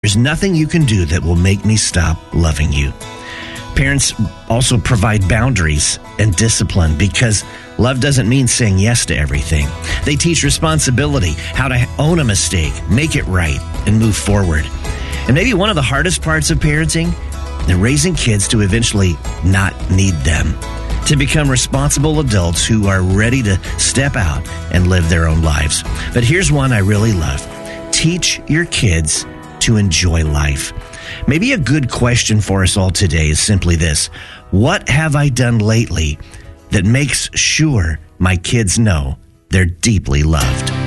There's nothing you can do that will make me stop loving you. Parents also provide boundaries and discipline because love doesn't mean saying yes to everything. They teach responsibility, how to own a mistake, make it right, and move forward. And maybe one of the hardest parts of parenting, they're raising kids to eventually not need them, to become responsible adults who are ready to step out and live their own lives. But here's one I really love. Teach your kids to enjoy life. Maybe a good question for us all today is simply this: what have I done lately that makes sure my kids know they're deeply loved?